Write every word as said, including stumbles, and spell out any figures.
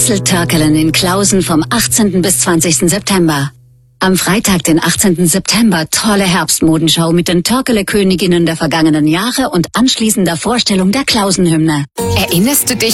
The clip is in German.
Schlüsseltörkelen in Klausen vom achtzehnten bis zwanzigsten September. Am Freitag, den achtzehnten September, tolle Herbstmodenschau mit den Törkele-Königinnen der vergangenen Jahre und anschließender Vorstellung der Klausenhymne. Erinnerst du dich